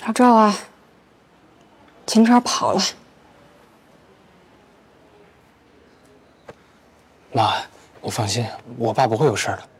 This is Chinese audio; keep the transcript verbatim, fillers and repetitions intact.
老赵啊，秦川跑了。 妈，你放心，我爸不会有事的。